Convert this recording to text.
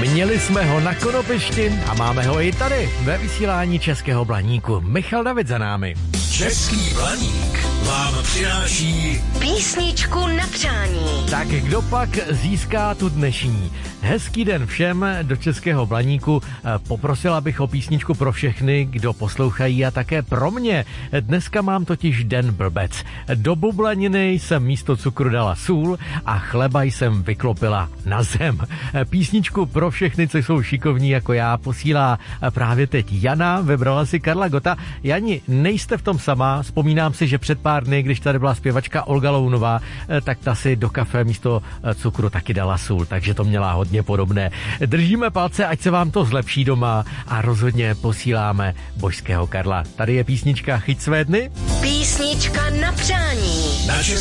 Měli jsme ho na konopišti a máme ho i tady ve vysílání Českého Blaníku. Michal David za námi. Český Blaník vám přináší písničku na přání. Tak kdo pak získá tu dnešní? Hezký den všem do Českého Blaníku. Poprosila bych o písničku pro všechny, kdo poslouchají a také pro mě. Dneska mám totiž den blbec. Do bublaniny jsem místo cukru dala sůl a chleba jsem vyklopila na zem. Písničku pro všechny, co jsou šikovní jako já, posílá právě teď Jana, vybrala si Karla Gota. Jani, nejste v tom sama, vzpomínám si, že před pár dny, když tady byla zpěvačka Olga Lounová, tak ta si do kafe místo cukru taky dala sůl, takže to měla hodně podobné. Držíme palce, ať se vám to zlepší doma a rozhodně posíláme božského Karla. Tady je písnička Chyť své dny. Písnička na přání. Na